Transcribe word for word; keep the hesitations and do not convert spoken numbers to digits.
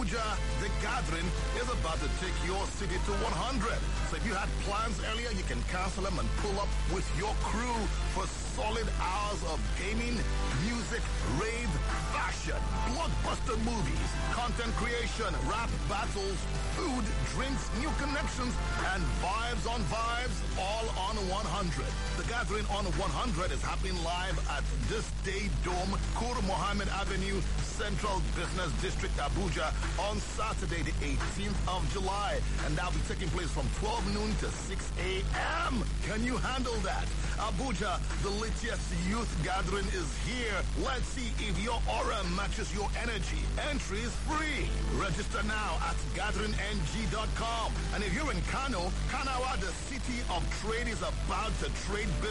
Abuja, The Gathering is about to take your city to one hundred. So if you had plans earlier, you can cancel them and pull up with your crew for solid hours of gaming, music, rave, fashion, blockbuster movies, content creation, rap battles, food, drinks, new connections, and vibes on vibes, all on one hundred. The Gathering on one hundred is happening live at This Day Dome, Kur Mohammed Avenue, Central Business District, Abuja, on Saturday, the eighteenth of July. And that'll be taking place from twelve noon to six a.m. Can you handle that? Abuja, the latest youth gathering is here. Let's see if your aura matches your energy. Entry is free. Register now at gathering n g dot com. And if you're in Kano, Kanawa, the city of trade, is about to trade business.